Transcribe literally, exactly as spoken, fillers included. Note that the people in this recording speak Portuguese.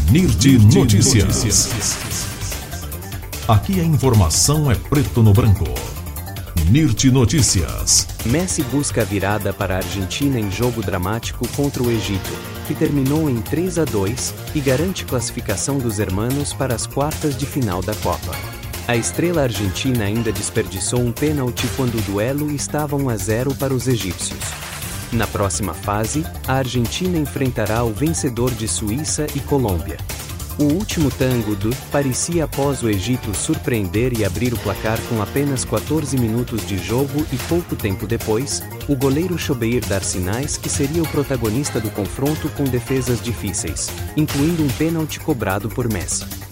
Nirti Notícias. Aqui a informação é preto no branco. Nirti Notícias. Messi busca a virada para a Argentina em jogo dramático contra o Egito, que terminou em três a dois, e garante classificação dos hermanos para as quartas de final da Copa. A estrela argentina ainda desperdiçou um pênalti quando o duelo estava um a zero para os egípcios. Na próxima fase, a Argentina enfrentará o vencedor de Suíça e Colômbia. O último tango do parecia após o Egito surpreender e abrir o placar com apenas quatorze minutos de jogo e pouco tempo depois, o goleiro Chobeir dar sinais que seria o protagonista do confronto com defesas difíceis, incluindo um pênalti cobrado por Messi.